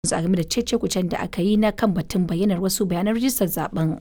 a game da cece-kucen da aka yi na kan batun bayyanar wasu bayanan rijistar zaben.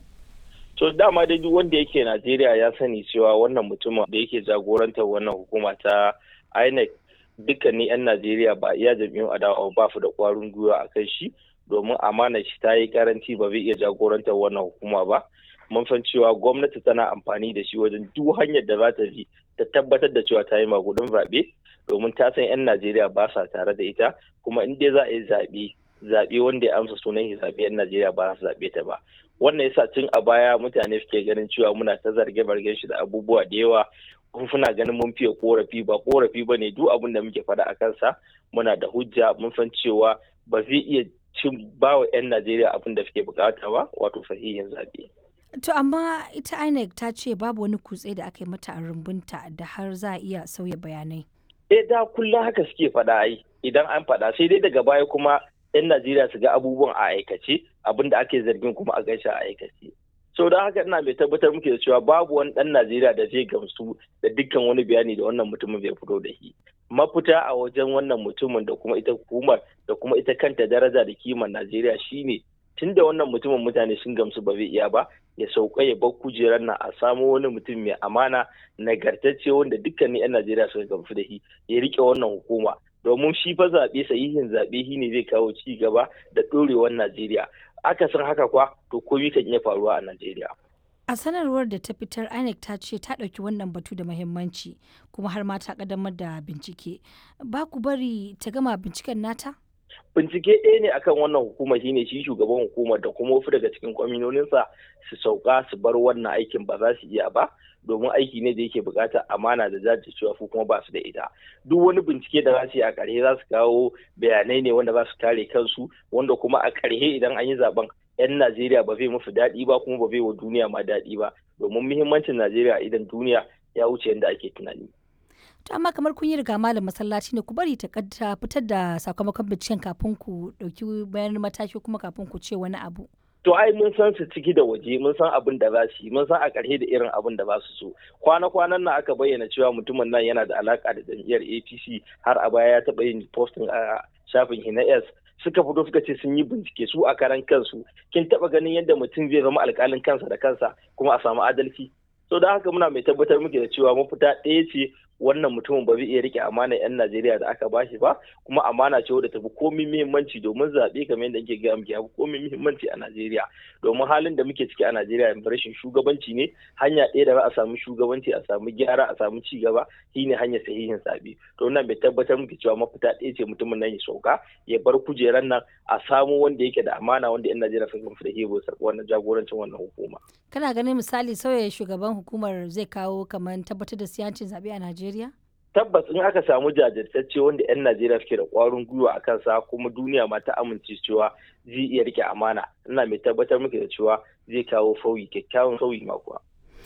To dama dai duk wanda yake Najeriya ya sani cewa wannan mutumin da yake jagorantar wannan hukuma ta INEC dukkanin 'yan Najeriya ba iya jam'iyyun adawa ba su da ƙwarin gwiwa a kan shi domin amanar shi ta yi karanci ba zai iya jagorantar wannan hukuma ba. Mun san cewa gwamnati tana amfani da shi wajen duk hanyar da za ta bi ta tabbatar da cewa ta yi magudin zaɓe domin ta san 'yan Najeriya ba sa tare da ita kuma in dai za a yi zaɓe wanda ya amsa sunan shi zaɓe 'yan Najeriya ba su zaɓe ta ba. Wannan yasa tun a baya mutane suke ganin cewa muna ta zarge-zargen shi da abubuwa da yawa suna ganin mun fiye korafi ba ne duk abin da muke faɗa a kansa muna da hujja mun san cewa ba zai iya ba wa 'yan Najeriya abin da suke bukata ba wato sahihin zaɓe. To amma ita INEC ta ce babu wani kutse da aka yi mata a rumbunta da har za a iya sauya bayanai. Da kullum haka suke faɗa ai idan an faɗa sai dai daga baya kuma 'yan Najeriya su ga abubuwan a aikace abin da ake zargin kuma a gaishe a aikace. So don haka ina mai tabbatar muke da cewa babu wani ɗan Najeriya da zai gamsu da dukkan wani bayani da wannan mutumin bai fito da shi. Mafita a wajen wannan mutumin da kuma ita hukumar da kuma ita kanta daraja da kimar Najeriya shine tun da wannan mutumin mutane sun gamsu ba zai iya ba ya sauka ya bar kujerar nan a samo wani mutum mai amana nagartacce wanda dukkanin 'yan Najeriya suka gamsu da shi ya rike wannan hukuma. Domin shi fa zaɓe sahihin zaɓe shi ne zai kawo ci gaba da ɗorewar Najeriya. Akasin haka kwa to komai kan iya faruwa a Najeriya. A sanarwar da ta fitar INEC ta ce ta ɗauki wannan batu da muhimmanci kuma har ma ta ƙaddamar da bincike. Ba ku bari ta gama binciken nata? Bincike ɗaya ne akan wannan hukuma shine shi shugaban hukumar da kuma wasu daga cikin kwaminoninsa su sauka su bar wannan aikin ba za su iya ba domin aiki ne da yake buƙatar amana da jajircewa ko kuma ba su da ita. Duk wani bincike da za su yi a ƙarshe za su kawo bayanai ne wanda za su kare kansu wanda kuma a ƙarshe idan an yi zaben 'yan Najeriya ba zai musu daɗi ba kuma ba zai wa duniya ma daɗi ba domin muhimmancin Najeriya idan duniya ya wuce yadda ake tunani. To amma kamar kun yi riga malam masallaci ne ku bari ta fitar da sakamakon binciken kafin ku ɗauki bayan mataki kuma kafin ku ce wani abu. To ai mun san su ciki da waje mun san abin da za su yi mun san a ƙarshe da irin abin da za su so. Kwana-kwanan nan aka bayyana cewa mutumin nan yana da alaƙa da jam'iyyar APC har a baya ya taɓa yin posting a shafin Hinas suka fito suka ce sun yi bincike su a karan kansu. Kin taɓa ganin yadda mutum zai zama alƙalin kansa da kansa kuma a samu adalci? So da haka muna mai tabbatar muke da cewa mafita ɗaya ce wannan mutumin ba zai iya rike amana 'yan Najeriya da aka bashi ba kuma amana ce wadda tafi komai muhimmanci domin zaɓe kamar yadda ake gaya muke komai muhimmanci a Najeriya domin halin da muke ciki a Najeriya rashin shugabanci ne hanya ɗaya da za a samu shugabanci a samu gyara a samu ci gaba shine hanyar sahihin zaɓe to wannan bai tabbatar muke cewa mafita ɗaya ce mutumin nan ya sauka ya bar kujeran nan a samu wanda yake da amana wanda 'yan Najeriya sun gamsu da hebo wannan jagorancin wannan hukuma. Kana ganin misali sauya shugaban hukumar zai kawo kamar tabbatar da siyancin zaɓe a Najeriya? Tabbas in aka samu jajirtacce wanda 'yan Najeriya suke da ƙwarin gwiwa a kansa kuma duniya ma ta amince cewa zai iya rike amana ina mai tabbatar muke da cewa zai kawo kyakkyawan sauyi ma kuwa.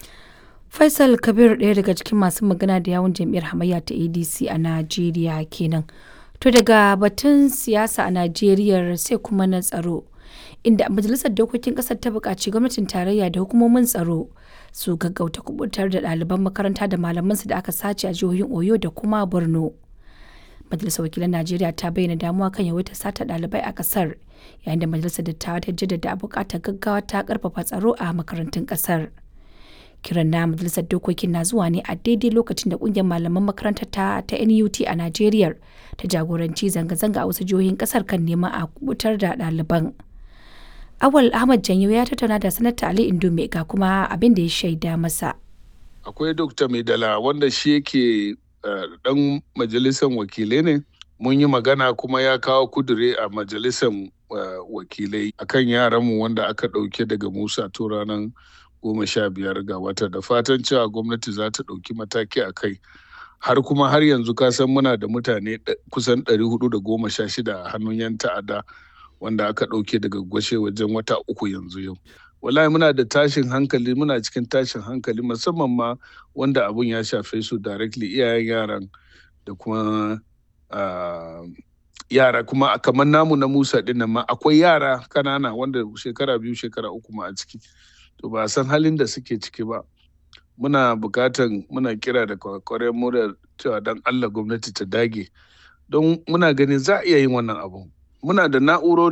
Faisal Kabir ɗaya daga cikin masu magana da yawun jam'iyyar hamayya ta ADC a Najeriya kenan. To daga batun siyasa a Najeriya sai kuma na tsaro. Inda majalisar dokokin kasar ta buƙaci gwamnatin tarayya da hukumomin tsaro su gaggauta kubutar da ɗaliban makaranta da malamansu da aka sace a jihohin Oyo da kuma Borno. Majalisar wakilan Najeriya ta bayyana damuwa kan yawaitar sata ɗalibai a ƙasar yayin da majalisar dattawa ta jaddada buƙatar gaggawa ta ƙarfafa tsaro a makarantun ƙasar. Kiran na majalisar dokokin na zuwa ne a daidai lokacin da ƙungiyar malaman makarantar ta NUT a Najeriya ta jagoranci zanga-zanga a wasu jihohin ƙasar kan neman a kubutar da ɗaliban. Awal Ahmad Janyo ya tattauna da Sanata Ali Indume ga kuma abin da ya shaida masa. Akwai Dr. Maidala wanda shi yake dan majalisar wakilai ne. Mun yi magana kuma ya kawo kudure a majalisar wakilai akan yaranmu wanda aka ɗauke daga Musa to ranar 15 ga wata da fatan cewa gwamnati za ta ɗauki mataki a kai. Har yanzu ka san muna da mutane kusan 416 a hannun 'yan ta'adda. Wanda aka ɗauke daga gwashe wajen wata 3 yanzu yau. Wallahi muna da tashin hankali muna cikin tashin hankali musamman ma wanda abun ya shafe su directly iyayen yaran da kuma yara kuma kamar namu na Musa ɗin nan ma akwai yara kanana wanda shekara 2 shekara 3 ma a ciki. To ba san halin da suke ciki ba. Muna kira da kwakwaren mu da cewa dan Allah gwamnati ta dage don muna ganin za a iya yin wannan abu. Muna da na'urori